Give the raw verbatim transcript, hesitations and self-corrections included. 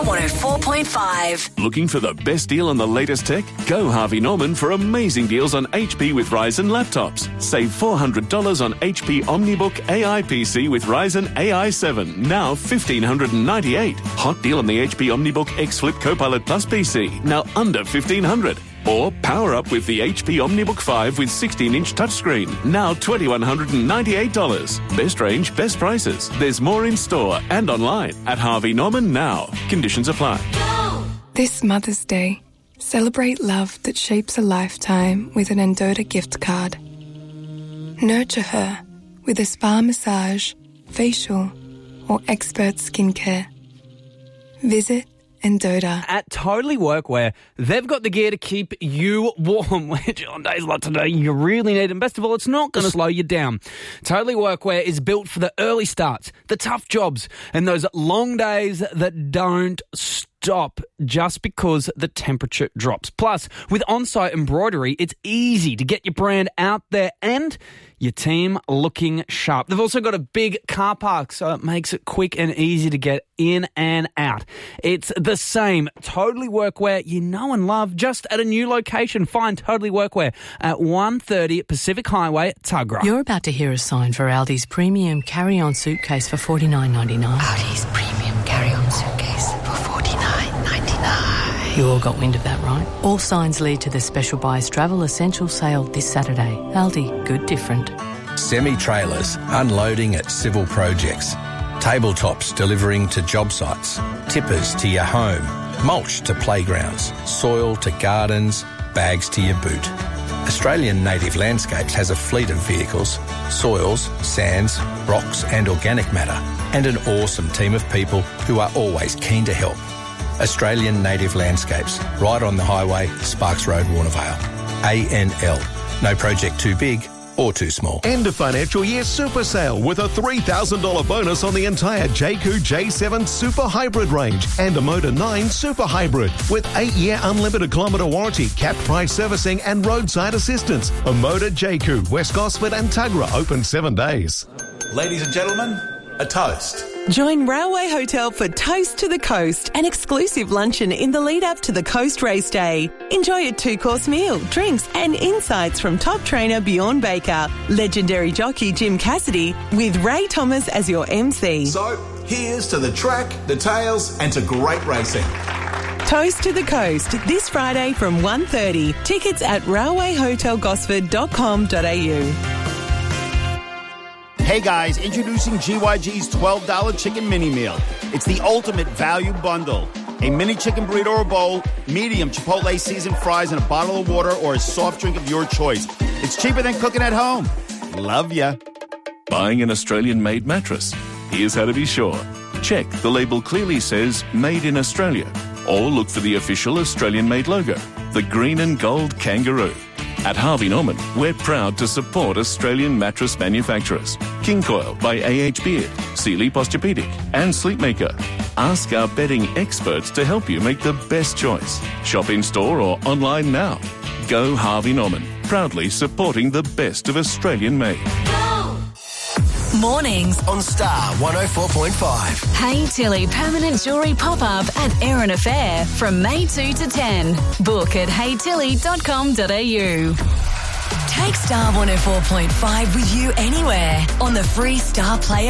one oh four point five. Looking for the best deal on the latest tech? Go Harvey Norman for amazing deals on H P with Ryzen laptops. Save four hundred dollars on H P OmniBook A I P C with Ryzen A I seven, now one thousand five hundred ninety-eight dollars. Hot deal on the H P OmniBook X Flip Copilot Plus P C, now under fifteen hundred dollars. Or power up with the H P OmniBook five with sixteen inch touchscreen, now two thousand one hundred ninety-eight dollars. Best range, best prices. There's more in store and online at Harvey Norman now. Conditions apply. This Mother's Day, celebrate love that shapes a lifetime with an Endota gift card. Nurture her with a spa massage, facial, or expert skincare. Visit Endota. At Totally Workwear, they've got the gear to keep you warm, which on days like today you really need. And best of all, it's not going to slow you down. Totally Workwear is built for the early starts, the tough jobs, and those long days that don't stop just because the temperature drops. Plus, with on-site embroidery, it's easy to get your brand out there and your team looking sharp. They've also got a big car park, so it makes it quick and easy to get in and out. It's the same Totally Workwear you know and love, just at a new location. Find Totally Workwear at one thirty Pacific Highway, Tuggerah. You're about to hear a sign for Aldi's premium carry-on suitcase for forty-nine ninety-nine. Aldi's premium carry-on suitcase for forty-nine ninety-nine. You all got wind of that, right? All signs lead to the Special Buys Travel Essential Sale this Saturday. Aldi, good different. Semi-trailers unloading at civil projects. Tabletops delivering to job sites. Tippers to your home. Mulch to playgrounds. Soil to gardens. Bags to your boot. Australian Native Landscapes has a fleet of vehicles, soils, sands, rocks and organic matter, and an awesome team of people who are always keen to help. Australian Native Landscapes, right on the highway, Sparks Road, Warnervale. A N L. No project too big or too small. End of financial year super sale with a three thousand dollars bonus on the entire J Q J seven Super Hybrid range and a Motor nine Super Hybrid with eight year unlimited kilometre warranty, capped price servicing and roadside assistance. A Motor J Q, West Gosford and Tuggerah, open seven days. Ladies and gentlemen, a toast. Join Railway Hotel for Toast to the Coast, an exclusive luncheon in the lead-up to the Coast Race Day. Enjoy a two-course meal, drinks and insights from top trainer Bjorn Baker, legendary jockey Jim Cassidy, with Ray Thomas as your M C. So, here's to the track, the tails and to great racing. Toast to the Coast, this Friday from one thirty. Tickets at railway hotel gosford dot com dot a u. Hey guys, introducing G Y G's twelve dollars chicken mini meal. It's the ultimate value bundle. A mini chicken burrito or bowl, medium Chipotle seasoned fries and a bottle of water or a soft drink of your choice. It's cheaper than cooking at home. Love ya. Buying an Australian-made mattress? Here's how to be sure. Check the label clearly says Made in Australia, or look for the official Australian-made logo, the green and gold kangaroo. At Harvey Norman, we're proud to support Australian mattress manufacturers. King Coil by A H Beard, Sealy Posturepedic and Sleepmaker. Ask our bedding experts to help you make the best choice. Shop in-store or online now. Go Harvey Norman, proudly supporting the best of Australian-made. Mornings On Star one oh four point five. Hey Tilly permanent jewellery pop-up at Erin Affair from May two to ten. Book at hey tilly dot com dot a u. Take Star one oh four point five with you anywhere on the free Star Player